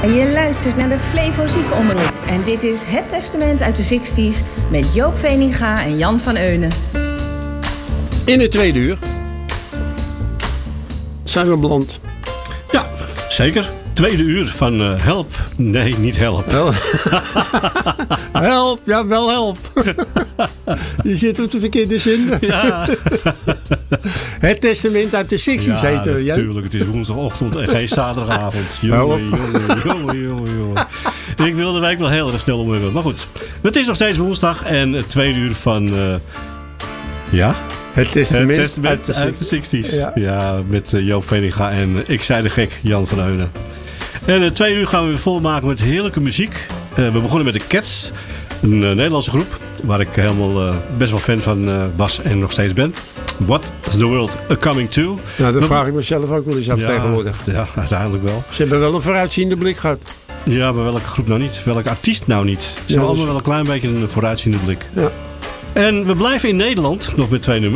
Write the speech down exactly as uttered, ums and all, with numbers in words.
Je luistert naar de Flevo Ziekenomroep. En dit is Het Testament uit de zestig's met Joop Veninga en Jan van Eunen. In het tweede uur zijn we beland. Ja, zeker. Tweede uur van uh, Help. Nee, niet Help. Help, help. Ja, wel help. Je zit op de verkeerde zin. Ja. Het Testament uit de zestig's ja, heet er. Ja, natuurlijk. Het is woensdagochtend en geen zaterdagavond. Jongen, jongen, jongen, jongen, jongen. Ik wil de week wel heel erg stil om hebben. Maar goed, het is nog steeds woensdag en het tweede uur van... Uh, ja... Het Testament, het testament uit de, uit de zestig's. Ja. ja, met uh, Joop Veninga en uh, ik zei de gek, Jan van Eunen. En het tweede uur gaan we weer volmaken met heerlijke muziek. Uh, we begonnen met de Cats, een uh, Nederlandse groep. Waar ik helemaal uh, best wel fan van uh, was en nog steeds ben. What is the world a coming to? Nou, dat we, vraag ik mezelf ook wel eens af ja, tegenwoordig. Ja, uiteindelijk wel. Ze hebben wel een vooruitziende blik gehad. Ja, maar welke groep nou niet? Welke artiest nou niet? Ze ja, hebben allemaal dus... wel een klein beetje een vooruitziende blik. Ja. En we blijven in Nederland nog met twee nummers.